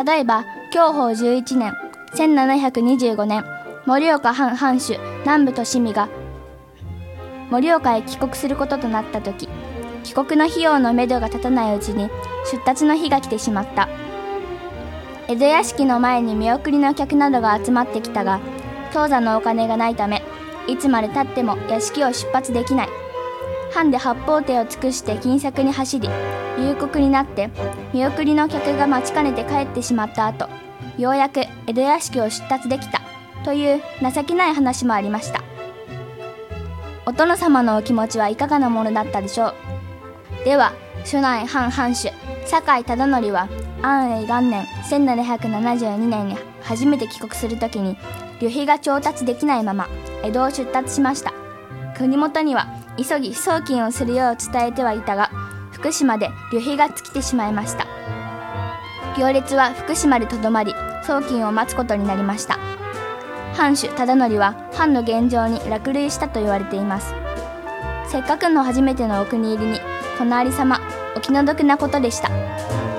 例えば享保11年1725年、盛岡藩藩主南部利見が盛岡へ帰国することとなった時、帰国の費用のめどが立たないうちに出立の日が来てしまった。江戸屋敷の前に見送りの客などが集まってきたが、当座のお金がないため、いつまでたっても屋敷を出発できない。藩で八方手を尽くして金策に走り、夕刻になって見送りの客が待ちかねて帰ってしまった後、ようやく江戸屋敷を出立できたという情けない話もありました。お殿様のお気持ちはいかがなものだったでしょう。では初代藩藩主酒井忠則は安永元年1772年に初めて帰国するときに、旅費が調達できないまま江戸を出立しました。国元には急ぎ送金をするよう伝えてはいたが、福島で旅費が尽きてしまいました。行列は福島でとどまり、送金を待つことになりました。藩主忠則は藩の現状に落類したと言われています。せっかくの初めてのお国入りにこのありさま、お気の毒なことでした。